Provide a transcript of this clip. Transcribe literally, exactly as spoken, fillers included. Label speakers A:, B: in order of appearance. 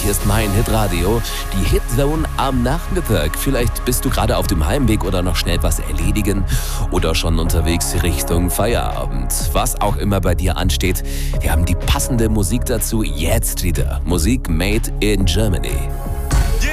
A: hier ist mein Hitradio, die Hitzone am Nachmittag. Vielleicht bist du gerade auf dem Heimweg oder noch schnell was erledigen oder schon unterwegs Richtung Feierabend. Was auch immer bei dir ansteht, wir haben die passende Musik dazu jetzt wieder. Musik made in Germany.